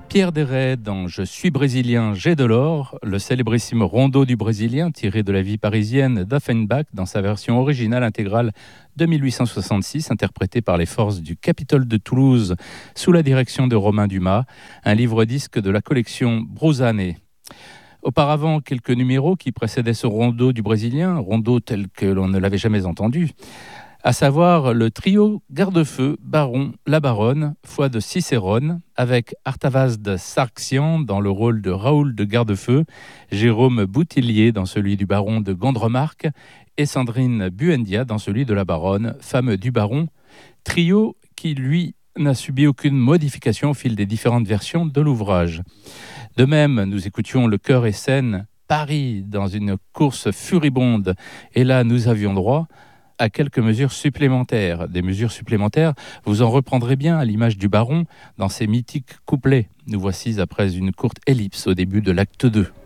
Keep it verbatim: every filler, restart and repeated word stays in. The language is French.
Pierre Desrets dans Je suis brésilien, j'ai de l'or, le célébrissime rondo du brésilien tiré de la vie parisienne d'Offenbach dans sa version originale intégrale de mille huit cent soixante-six, interprété par les forces du Capitole de Toulouse sous la direction de Romain Dumas, un livre-disque de la collection Bruzane. Auparavant, quelques numéros qui précédaient ce rondo du brésilien, rondo tel que l'on ne l'avait jamais entendu, à savoir le trio Garde-Feu, Baron, la Baronne, foi de Cicérone, avec Artavasde Sarxian dans le rôle de Raoul de Garde-Feu, Jérôme Boutillier dans celui du Baron de Gondremarck et Sandrine Buendia dans celui de la Baronne, femme du Baron, trio qui, lui, n'a subi aucune modification au fil des différentes versions de l'ouvrage. De même, nous écoutions le chœur et scène Paris dans une course furibonde, et là, nous avions droit à quelques mesures supplémentaires. Des mesures supplémentaires, vous en reprendrez bien à l'image du Baron dans ses mythiques couplets. Nous voici après une courte ellipse au début de l'acte deux.